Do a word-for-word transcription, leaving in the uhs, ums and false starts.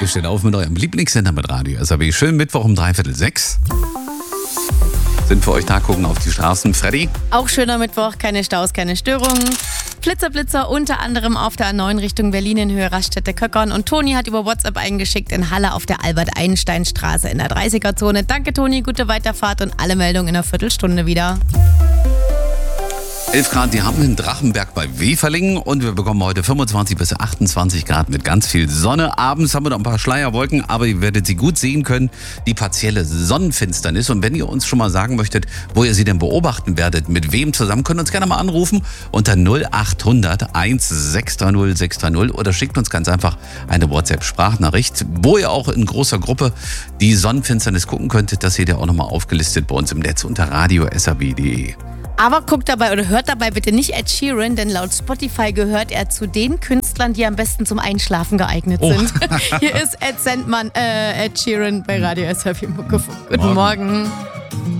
Ihr steht auf mit eurem Lieblingssender mit Radio S R B. Schönen Mittwoch um dreiviertel sechs. Sind für euch da, gucken auf die Straßen. Freddy? Auch schöner Mittwoch, keine Staus, keine Störungen. Flitzer, Blitzer unter anderem auf der A neun Richtung Berlin in Höhe Raststätte-Köckern. Und Toni hat über WhatsApp eingeschickt in Halle auf der Albert-Einstein-Straße in der dreißiger-Zone. Danke Toni, gute Weiterfahrt und alle Meldungen in einer Viertelstunde wieder. elf Grad, die haben wir in Drachenberg bei Weferlingen und wir bekommen heute fünfundzwanzig bis achtundzwanzig Grad mit ganz viel Sonne. Abends haben wir noch ein paar Schleierwolken, aber ihr werdet sie gut sehen können, die partielle Sonnenfinsternis. Und wenn ihr uns schon mal sagen möchtet, wo ihr sie denn beobachten werdet, mit wem zusammen, könnt ihr uns gerne mal anrufen unter null acht hundert sechshundert sechshundert oder schickt uns ganz einfach eine WhatsApp-Sprachnachricht, wo ihr auch in großer Gruppe die Sonnenfinsternis gucken könntet. Das seht ihr auch nochmal aufgelistet bei uns im Netz unter radio s r b punkt d e. Aber guckt dabei oder hört dabei bitte nicht Ed Sheeran, denn laut Spotify gehört er zu den Künstlern, die am besten zum Einschlafen geeignet Oh. sind. Hier ist Ed Sandmann, äh, Ed Sheeran bei Radio S R B Muckefunk. Guten Morgen. Morgen.